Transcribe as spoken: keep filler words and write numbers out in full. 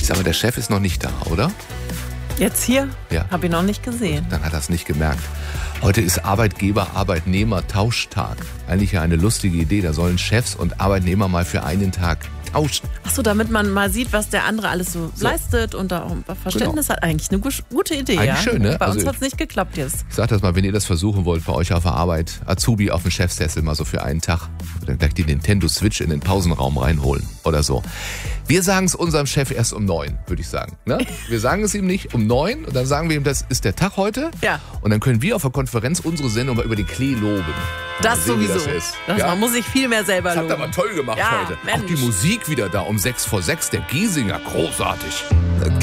Ich sage mal, der Chef ist noch nicht da, oder? Jetzt hier? Ja. Habe ich noch nicht gesehen. Dann hat er es nicht gemerkt. Heute ist Arbeitgeber-Arbeitnehmer-Tauschtag. Eigentlich ja eine lustige Idee. Da sollen Chefs und Arbeitnehmer mal für einen Tag tauschen. Ach so, damit man mal sieht, was der andere alles so, so. leistet und da auch Verständnis genau. hat. Eigentlich eine gute Idee. Eigentlich ja? schön, ne? Bei also, uns hat es nicht geklappt jetzt. Ich sag das mal, wenn ihr das versuchen wollt, bei euch auf der Arbeit, Azubi auf dem Chefsessel mal so für einen Tag, dann gleich die Nintendo Switch in den Pausenraum reinholen oder so. Wir sagen es unserem Chef erst um neun, würde ich sagen. Ne? Wir sagen es ihm nicht um neun und dann sagen wir ihm, das ist der Tag heute. Ja. Und dann können wir auf der Konferenz unsere Sendung mal über den Klee loben. Das sehen, sowieso. Das ist. Das Ja? Man muss sich viel mehr selber das loben. Das habt ihr aber toll gemacht ja, heute. Mensch. Auch die Musik wieder da um sechs vor sechs, der Giesinger, großartig.